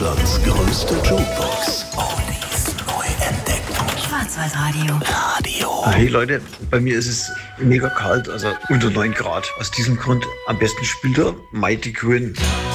Deutschlands größte Jukebox. Oldies neu entdeckt. Schwarzwaldradio. Radio. Hey Leute, bei mir ist es mega kalt, also unter 9 Grad. Aus diesem Grund am besten spielt er Mighty Quinn.